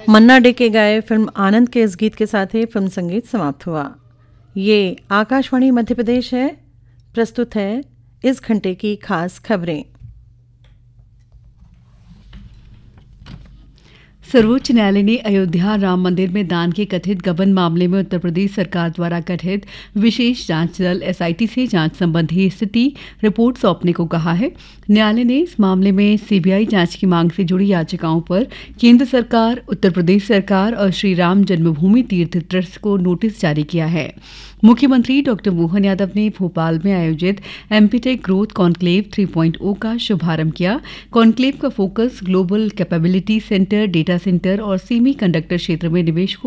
मन्ना day के गाए film आनंद के इस गीत के साथ ही फिल्म संगीत समाप्त हुआ। ये आकाशवाणी मध्य प्रदेश है। प्रस्तुत है इस घंटे की खास खबरें। सर्वोच्च न्यायालय ने अयोध्या राम मंदिर में दान के कथित गबन मामले में उत्तर प्रदेश सरकार द्वारा गठित विशेष जांच दल एसआईटी से जांच संबंधी स्थिति रिपोर्ट सौंपने को कहा है। न्यायालय ने इस मामले में सीबीआई जांच की मांग से जुड़ी याचिकाओं पर केंद्र सरकार, उत्तर प्रदेश सरकार और श्री राम जन्मभूमि तीर्थ ट्रस्ट को नोटिस जारी किया है। मुख्यमंत्री डॉक्टर मोहन यादव ने भोपाल में आयोजित एमपीटेक ग्रोथ कॉन्क्लेव 3.0 का शुभारंभ किया। कॉन्क्लेव का focus global capability centre, data centre और सेमी कंडक्टर क्षेत्र में निवेश को